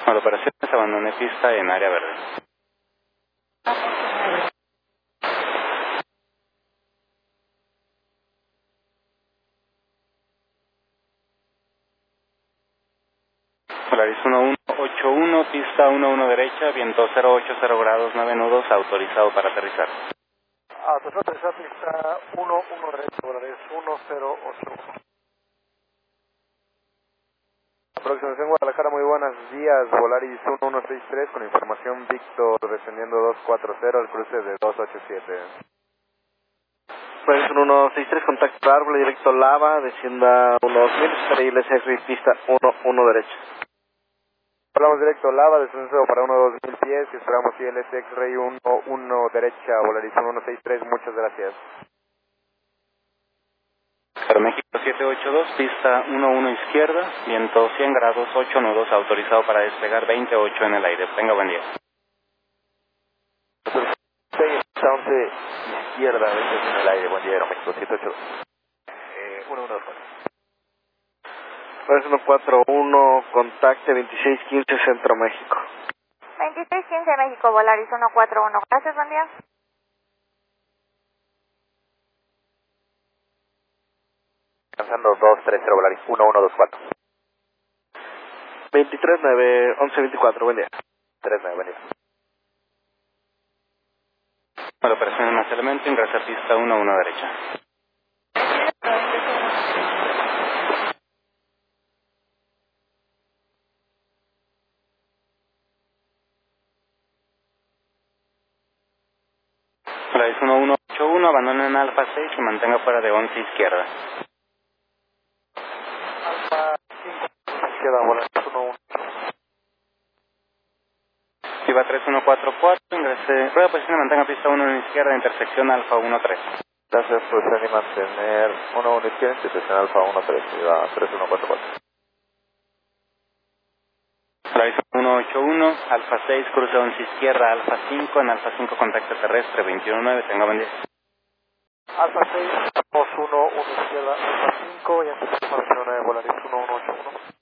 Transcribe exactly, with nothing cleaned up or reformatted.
Bueno, operaciones, abandoné pista en área verde. Polaris uno uno ocho uno, pista uno uno derecha, viento cero ocho cero grados, nueve nudos, autorizado para aterrizar. Autorizado para aterrizar, pista uno uno derecha, Polaris uno cero ocho uno. Aproximación Guadalajara, muy buenos días, Volaris uno uno seis tres con información Víctor descendiendo dos cuatro cero al cruce de dos ocho siete. Volaris uno uno seis tres, contacto árbol directo Lava, descienda uno dos mil, espera I L S X pista uno uno derecha. Hablamos directo Lava, descenso para uno dos mil pies y esperamos I L S X-Ray uno uno derecha, Volaris uno uno seis tres, muchas gracias. Aeroméxico siete ocho dos, pista uno uno izquierda, viento cien grados, ocho nudos, autorizado para despegar veintiocho en el aire. Tenga buen día. Pista once izquierda, veintiocho en el aire, buen día, Aeroméxico siete ocho dos. Eh, uno uno dos cuatro. Volaris uno cuatro uno, contacte veintiséis quince Centro México. veintiséis quince México, Volaris uno cuatro uno. Gracias, buen día. Alcanzando dos tres cero, Volaris uno uno dos cuatro. veintitrés nueve once veinticuatro, buen día. tres nueve, buen día. Bueno, operación más elemento, ingresa a pista uno uno derecha. Polaris uno uno ocho uno, abandona en Alfa seis y mantenga fuera de once izquierda. Alfa cinco izquierda, Volaris uno uno. Viva tres uno cuatro cuatro, ingrese, rueda posición y mantenga pista uno uno izquierda, intersección Alfa uno tres. Gracias, posición y mantener uno uno izquierda, intersección Alfa uno tres, Viva tres uno cuatro cuatro. Polaris uno ocho uno, Alfa seis, cruce once izquierda, Alfa cinco, en Alfa cinco contacto terrestre veintiuno nueve, tenga buen día. Alfa seis, uno uno izquierda, Alfa cinco, y antes para veintiuno nueve, Volaris uno uno ocho uno.